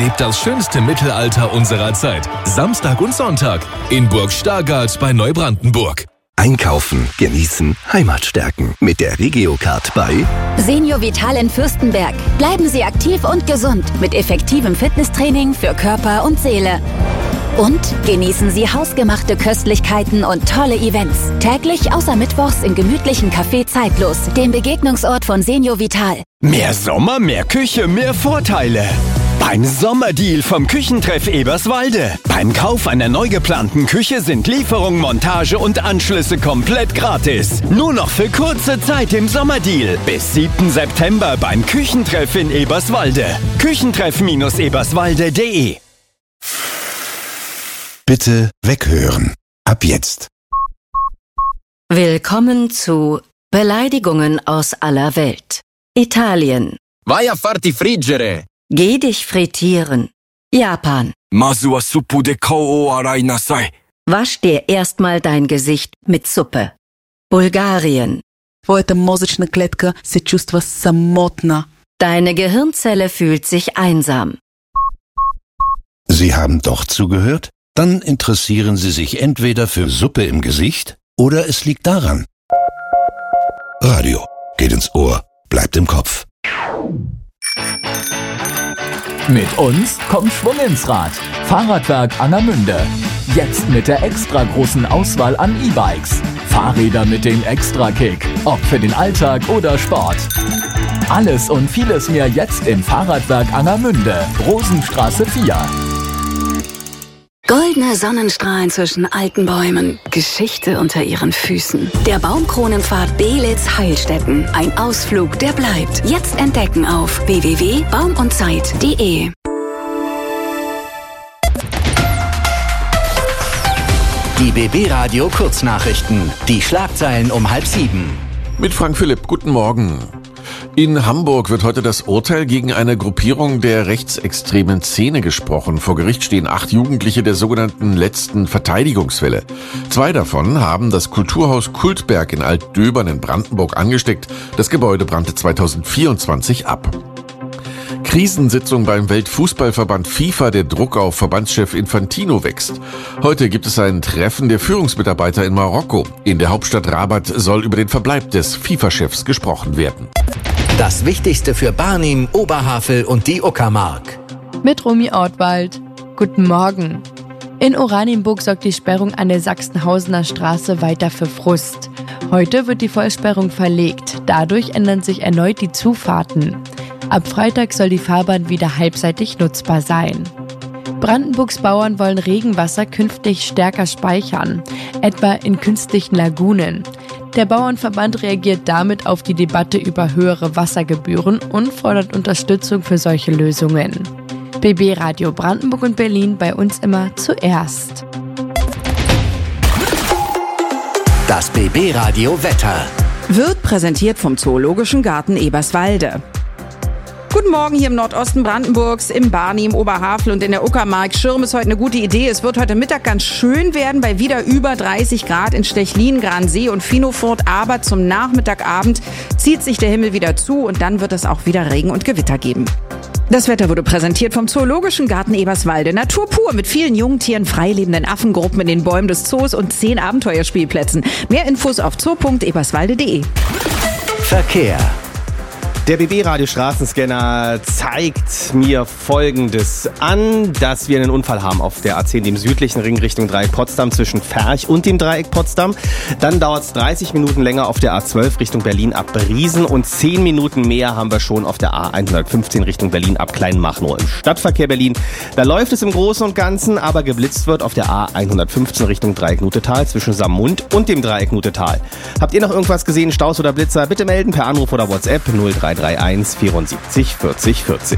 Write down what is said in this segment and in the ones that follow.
erlebt das schönste Mittelalter unserer Zeit. Samstag und Sonntag in Burg Stargard bei Neubrandenburg. Einkaufen, genießen, Heimat stärken. Mit der Regio-Card bei Senior Vital in Fürstenberg. Bleiben Sie aktiv und gesund mit effektivem Fitnesstraining für Körper und Seele. Und genießen Sie hausgemachte Köstlichkeiten und tolle Events. Täglich außer mittwochs im gemütlichen Café Zeitlos, dem Begegnungsort von Senior Vital. Mehr Sommer, mehr Küche, mehr Vorteile. Beim Sommerdeal vom Küchentreff Eberswalde. Beim Kauf einer neu geplanten Küche sind Lieferung, Montage und Anschlüsse komplett gratis. Nur noch für kurze Zeit im Sommerdeal. Bis 7. September beim Küchentreff in Eberswalde. Küchentreff-eberswalde.de. Bitte weghören. Ab jetzt. Willkommen zu Beleidigungen aus aller Welt. Italien. Vai a farti friggere. Geh dich frittieren. Japan. Masu wa suppu de kao o arai nasai. Wasch dir erstmal dein Gesicht mit Suppe. Bulgarien. Твоята мозъчна клетка се чувства самотна. Deine Gehirnzelle fühlt sich einsam. Sie haben doch zugehört? Dann interessieren Sie sich entweder für Suppe im Gesicht oder es liegt daran. Radio geht ins Ohr, bleibt im Kopf. Mit uns kommt Schwung ins Rad. Fahrradwerk Angermünde. Jetzt mit der extra großen Auswahl an E-Bikes. Fahrräder mit dem Extra-Kick. Ob für den Alltag oder Sport. Alles und vieles mehr jetzt im Fahrradwerk Angermünde. Rosenstraße 4. Goldene Sonnenstrahlen zwischen alten Bäumen, Geschichte unter ihren Füßen. Der Baumkronenpfad Belitz-Heilstätten. Ein Ausflug, der bleibt. Jetzt entdecken auf www.baumundzeit.de. Die BB Radio Kurznachrichten. Die Schlagzeilen um 6:30. Mit Frank Philipp, guten Morgen. In Hamburg wird heute das Urteil gegen eine Gruppierung der rechtsextremen Szene gesprochen. Vor Gericht stehen 8 Jugendliche der sogenannten letzten Verteidigungswelle. 2 davon haben das Kulturhaus Kultberg in Altdöbern in Brandenburg angesteckt. Das Gebäude brannte 2024 ab. Krisensitzung beim Weltfußballverband FIFA. Der Druck auf Verbandschef Infantino wächst. Heute gibt es ein Treffen der Führungsmitarbeiter in Marokko. In der Hauptstadt Rabat soll über den Verbleib des FIFA-Chefs gesprochen werden. Das Wichtigste für Barnim, Oberhavel und die Uckermark. Mit Romy Ortwald. Guten Morgen. In Oranienburg sorgt die Sperrung an der Sachsenhausener Straße weiter für Frust. Heute wird die Vollsperrung verlegt. Dadurch ändern sich erneut die Zufahrten. Ab Freitag soll die Fahrbahn wieder halbseitig nutzbar sein. Brandenburgs Bauern wollen Regenwasser künftig stärker speichern, etwa in künstlichen Lagunen. Der Bauernverband reagiert damit auf die Debatte über höhere Wassergebühren und fordert Unterstützung für solche Lösungen. BB Radio Brandenburg und Berlin, bei uns immer zuerst. Das BB Radio Wetter wird präsentiert vom Zoologischen Garten Eberswalde. Guten Morgen hier im Nordosten Brandenburgs, im Barnim, Oberhavel und in der Uckermark. Schirm ist heute eine gute Idee. Es wird heute Mittag ganz schön werden bei wieder über 30 Grad in Stechlin, Gransee und Finofurt. Aber zum Nachmittagabend zieht sich der Himmel wieder zu und dann wird es auch wieder Regen und Gewitter geben. Das Wetter wurde präsentiert vom Zoologischen Garten Eberswalde. Natur pur mit vielen Jungtieren, freilebenden Affengruppen in den Bäumen des Zoos und 10 Abenteuerspielplätzen. Mehr Infos auf zoo.eberswalde.de. Verkehr. Der BB-Radio Straßenscanner zeigt mir Folgendes an, dass wir einen Unfall haben auf der A10, dem südlichen Ring Richtung Dreieck Potsdam zwischen Ferch und dem Dreieck Potsdam. Dann dauert es 30 Minuten länger auf der A12 Richtung Berlin ab Briesen und 10 Minuten mehr haben wir schon auf der A115 Richtung Berlin ab Kleinmachnow. Im Stadtverkehr Berlin, da läuft es im Großen und Ganzen, aber geblitzt wird auf der A115 Richtung Dreieck Nutetal zwischen Sammund und dem Dreieck Nutetal. Habt ihr noch irgendwas gesehen, Staus oder Blitzer? Bitte melden per Anruf oder WhatsApp 0331 74 40 40.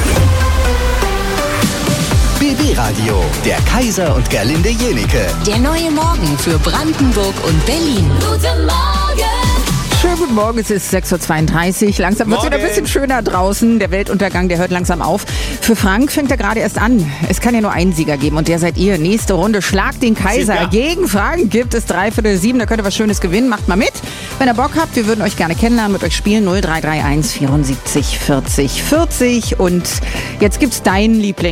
BB Radio, der Kaiser und Gerlinde Jenike. Der neue Morgen für Brandenburg und Berlin. Guten Morgen! Schönen guten Morgen, es ist 6.32 Uhr. Langsam wird es wieder ein bisschen schöner draußen. Der Weltuntergang, der hört langsam auf. Für Frank fängt er gerade erst an. Es kann ja nur einen Sieger geben und der seid ihr. Nächste Runde, Schlag den Kaiser. Sieger. Gegen Frank gibt es 7:15. Da könnt ihr was Schönes gewinnen. Macht mal mit. Wenn ihr Bock habt, wir würden euch gerne kennenlernen, mit euch spielen. 0331 74 40 40. Und jetzt gibt's deinen Liebling.